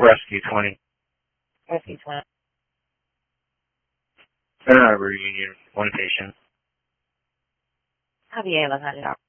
Rescue 20. Rescue 20. Ann Arbor Union, one patient. I'll be able to cut it off.